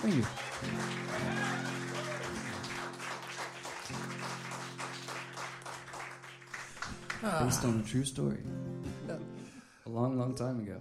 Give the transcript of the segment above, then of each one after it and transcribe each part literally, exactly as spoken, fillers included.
Thank you. Based on a true story. A long, long time ago.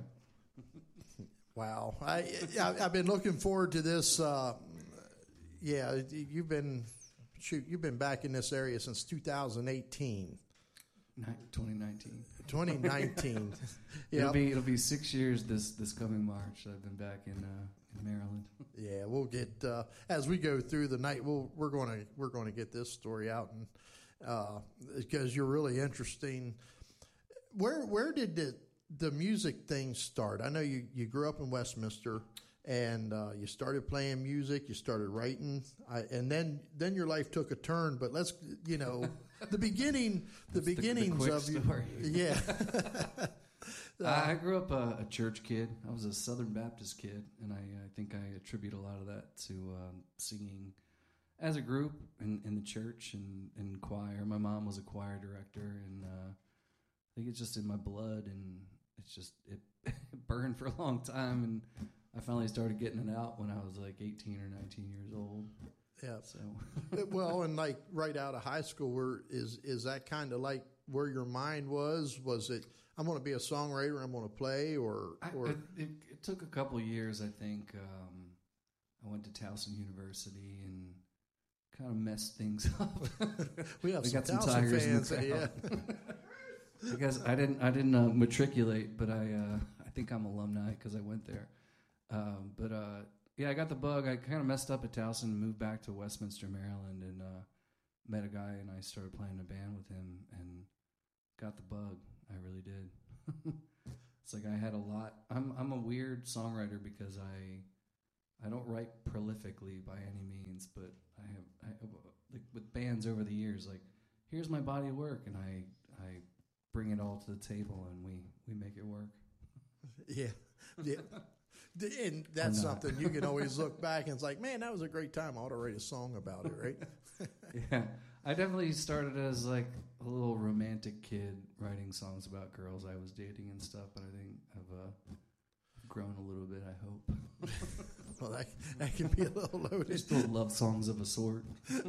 Wow. I, I, I've been looking forward to this. Uh, yeah, you've been, shoot, you've been back in this area since two thousand eighteen. twenty nineteen. twenty nineteen. Yep. It'll be it'll be six years this, this coming March. I've been back in uh, in Maryland. Yeah, we'll get uh, as we go through the night. We'll we're going to we're going to get this story out, and uh, because you're really interesting. Where where did the the music thing start? I know you, you grew up in Westminster, and uh, you started playing music. You started writing, I, and then then your life took a turn. But let's you know the beginning the That's beginnings the, the of story. You, yeah. uh, I grew up a, a church kid. I was a Southern Baptist kid, and I, I think I attribute a lot of that to um, singing as a group in, in the church and in choir. My mom was a choir director, and uh, I think it's just in my blood, and it's just it, it burned for a long time, and I finally started getting it out when I was like eighteen or nineteen years old. Yeah. So well, and like right out of high school, where is is that kind of like where your mind was? Was it I'm going to be a songwriter, I'm going to play, or or I, it, it, it took a couple of years, I think. Um, I went to Towson University and kind of messed things up. we have we some got some Towson Tigers fans, in the yeah. crowd. Because I didn't, I didn't uh, matriculate, but I, uh, I think I'm alumni because I went there. Um, but uh, yeah, I got the bug. I kind of messed up at Towson, moved back to Westminster, Maryland, and uh, met a guy, and I started playing a band with him, and got the bug. I really did. It's like I had a lot. I'm, I'm a weird songwriter because I, I don't write prolifically by any means, but I have, I, like with bands over the years, like here's my body of work, and I, I. bring it all to the table, and we, we make it work. Yeah, yeah. And that's something you can always look back and it's like, man, that was a great time. I ought to write a song about it, right? Yeah, I definitely started as like a little romantic kid writing songs about girls I was dating and stuff, but I think I've uh, grown a little bit, I hope. Well, that, that can be a little loaded. Still love songs of a sort.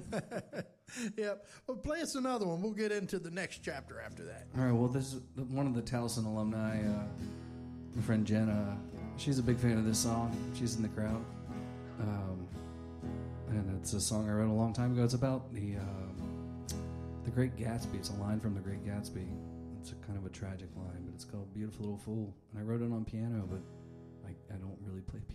Yep. Well, play us another one. We'll get into the next chapter after that. All right, well, this is one of the Towson alumni, uh, my friend Jenna. She's a big fan of this song. She's in the crowd. Um, and it's a song I wrote a long time ago. It's about the uh, the Great Gatsby. It's a line from The Great Gatsby. It's a kind of a tragic line, but it's called Beautiful Little Fool. And I wrote it on piano, but I, I don't really play